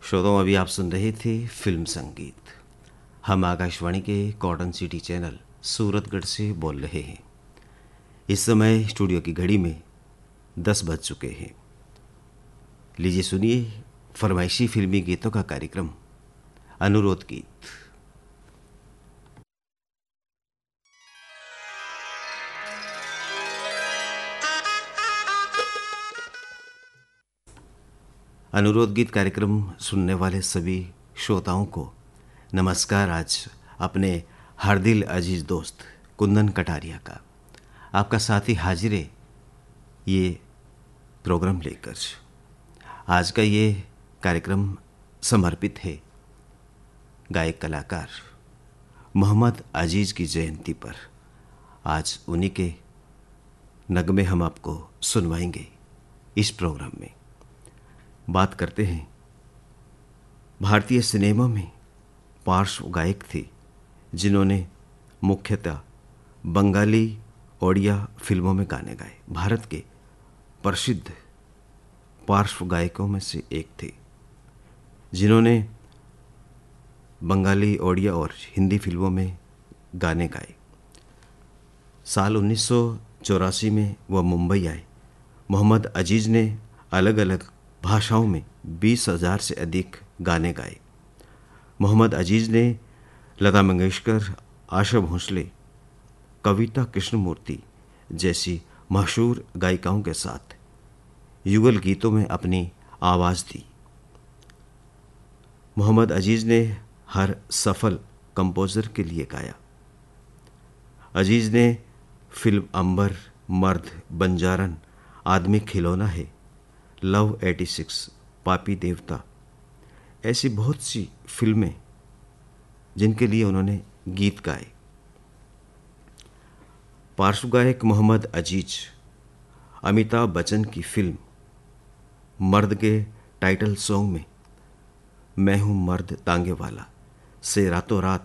श्रोताओं, अभी आप सुन रहे थे फिल्म संगीत। हम आकाशवाणी के कॉटन सिटी चैनल सूरतगढ़ से बोल रहे हैं। इस समय स्टूडियो की घड़ी में 10 बज चुके हैं। लीजिए सुनिए फरमाइशी फिल्मी गीतों का कार्यक्रम अनुरोध गीत। अनुरोध गीत कार्यक्रम सुनने वाले सभी श्रोताओं को नमस्कार। आज अपने हर दिल अजीज दोस्त कुंदन कटारिया का आपका साथी हाजिर है ये प्रोग्राम लेकर। आज का ये कार्यक्रम समर्पित है गायक कलाकार मोहम्मद अजीज की जयंती पर। आज उन्हीं के नगमे हम आपको सुनवाएंगे इस प्रोग्राम में। बात करते हैं भारतीय सिनेमा में पार्श्व गायक थे जिन्होंने मुख्यतः बंगाली ओडिया फिल्मों में गाने गाए। भारत के प्रसिद्ध पार्श्व गायकों में से एक थे जिन्होंने बंगाली ओडिया और हिंदी फिल्मों में गाने गाए। साल 1984 में वह मुंबई आए। मोहम्मद अजीज ने अलग अलग भाषाओं में 20,000 से अधिक गाने गाए। मोहम्मद अजीज ने लता मंगेशकर, आशा भोसले, कविता कृष्णमूर्ति जैसी मशहूर गायिकाओं के साथ युगल गीतों में अपनी आवाज़ दी। मोहम्मद अजीज ने हर सफल कंपोज़र के लिए गाया। अजीज ने फिल्म अंबर, मर्द, बंजारन, आदमी खिलौना है, लव 86, पापी देवता ऐसी बहुत सी फिल्में जिनके लिए उन्होंने गीत गाए। पार्श्व गायक मोहम्मद अजीज अमिताभ बच्चन की फिल्म मर्द के टाइटल सॉन्ग में मैं हूँ मर्द तांगे वाला से रातों रात